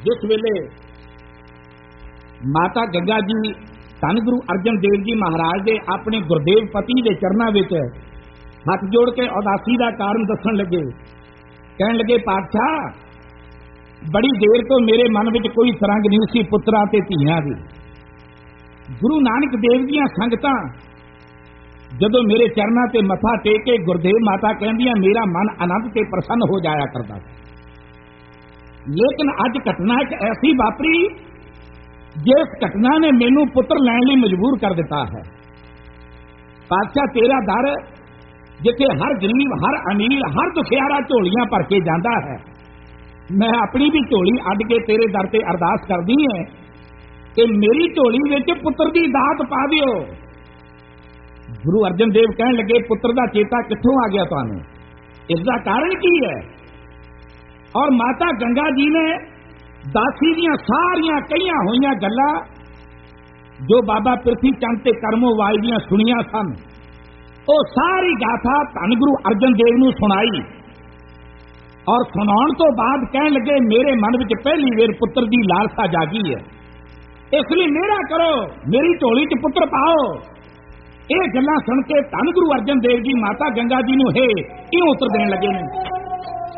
जिस वेले माता गंगा जी धन गुरु अर्जन देव जी महाराज दे अपने गुरदेव पति दे चरणा विच हथ जोड़ के उदासी का कारण दसन लगे, कहन लगे पातशाह बड़ी देर तो मेरे मन में कोई सरंग नहीं सी पुत्रा ते धीआं दी। गुरु नानक देव दियां संगतां जदों मेरे चरणा ते मथा टेके गुरदेव माता कहंदियां मेरा मन आनंद ते प्रसन्न हो जाया करता। लेकिन अज घटना एक ऐसी वापरी जिस घटना ने मैनू पुत्र लैण लई मजबूर कर दिता है। पातशाह तेरा दर जिथे हर गरीब हर अमीर हर दुखियारा झोलियां भर के जाता है, मैं अपनी भी झोली अड के तेरे दर ते अरदास करदी है कि मेरी झोली विच पुत्र दी दात पा दिओ। गुरु अर्जन देव कहन लगे पुत्र दा चेता कित्थों आ गया तुहानूं, इसका कारण की है? और माता गंगा जी ने दासी दियां सारियां कईयां होईयां गल्लां जो बाबा पृथ्वी चंद ते करमो वाई दियां सुनियां सन, वो सारी गाथा धन गुरु अर्जन देव नूं सुनाई। और सुनाउण तो बाद कहन लगे मेरे मन विच पहली वेर पुत्र दी लालसा जागी है, इसलिए मेरा करो, मेरी झोली च पुत्र पाओ। ये गल्लां सुन के धन गुरु अर्जन देव जी माता गंगा जी नूं हे इउं उत्तर देण लगे ने।